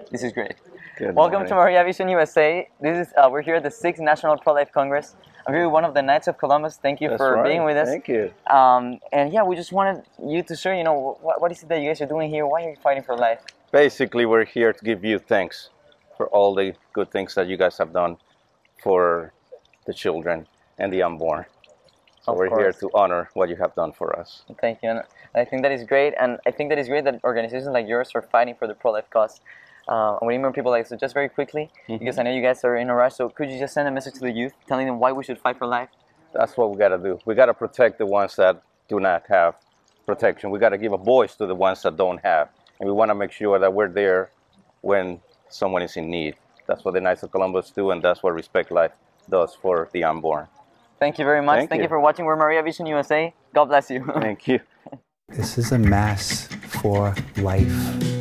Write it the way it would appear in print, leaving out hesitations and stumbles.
This is great. Good Welcome morning. to Maria Vision USA. This is we're here at the 6th National Pro-Life Congress. I'm here with one of the Knights of Columbus. Thank you That's for right. being with us. Thank you. And yeah, we just wanted you to share, what is it that you guys are doing here? Why are you fighting for life? Basically, we're here to give you thanks for all the good things that you guys have done for the children and the unborn. So Of we're here course. to honor what you have done for us. Thank you. And I think that is great. And I think that is great that organizations like yours are fighting for the pro-life cause. And we remember people like, so just very quickly, because I know you guys are in a rush, so could you just send a message to the youth telling them why we should fight for life? That's what we got to do. We got to protect the ones that do not have protection. We got to give a voice to the ones that don't have. And we want to make sure that we're there when someone is in need. That's what the Knights of Columbus do, and that's what Respect Life does for the unborn. Thank you very much. Thank you for watching. We're Maria Vision USA. God bless you. Thank you. This is a mass for life.